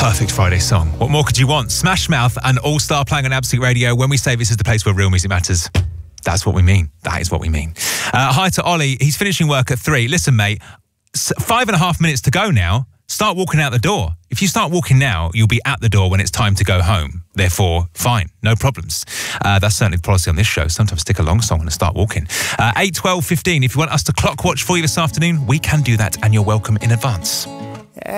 perfect Friday song. What more could you want? Smash Mouth and All Star playing on Absolute Radio. When we say this is the place where real music matters, that's what we mean. That is what we mean. Hi to Ollie. He's finishing work at 3. Listen, mate, 5.5 minutes to go now. Start walking out the door. If you start walking now, you'll be at the door when it's time to go home. Therefore, fine, no problems. That's certainly the policy on this show. Sometimes stick a long song and start walking. 8, 12, 15. If you want us to clock watch for you this afternoon, we can do that, and you're welcome in advance.